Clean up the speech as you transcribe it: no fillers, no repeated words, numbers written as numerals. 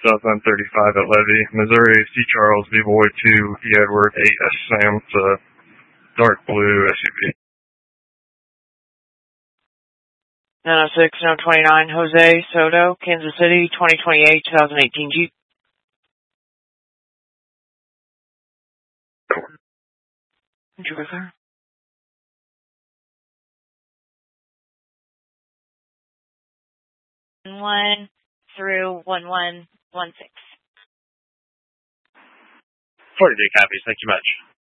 southbound 35 at Levy, Missouri, C. Charles, V. Boy 2, E. Edward, 8 S. Sam. It's a dark blue SUV. 906, 929, Jose Soto, Kansas City, 2028, 2018 Jeep. Did you go there? 1 through 1116. 42 copies. Thank you much.